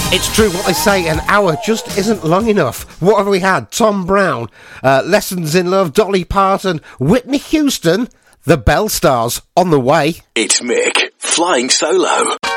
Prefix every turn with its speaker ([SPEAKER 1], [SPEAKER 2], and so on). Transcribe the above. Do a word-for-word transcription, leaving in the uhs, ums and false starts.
[SPEAKER 1] It's true what they say, an hour just isn't long enough. What have we had? Tom Brown, uh, Lessons in Love, Dolly Parton, Whitney Houston, the Bell Stars on the way.
[SPEAKER 2] It's Mick, flying solo.